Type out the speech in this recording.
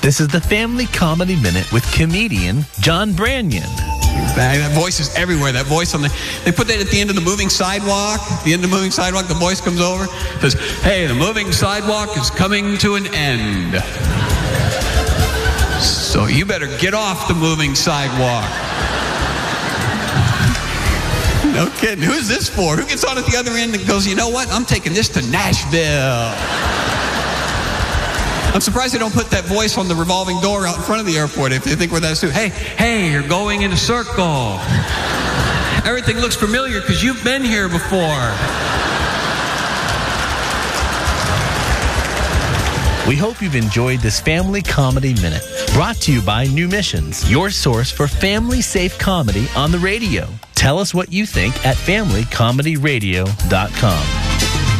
This is the Family Comedy Minute with comedian John Branyan. That voice is everywhere. That voice they put that at the end of the moving sidewalk. At the end of the moving sidewalk, the voice comes over, says, "Hey, the moving sidewalk is coming to an end. So you better get off the moving sidewalk." No kidding. Who is this for? Who gets on at the other end and goes, "You know what? I'm taking this to Nashville." I'm surprised they don't put that voice on the revolving door out in front of the airport if they think we're that soon. Hey, you're going in a circle. Everything looks familiar because you've been here before. We hope you've enjoyed this Family Comedy Minute, brought to you by New Missions, your source for family-safe comedy on the radio. Tell us what you think at FamilyComedyRadio.com.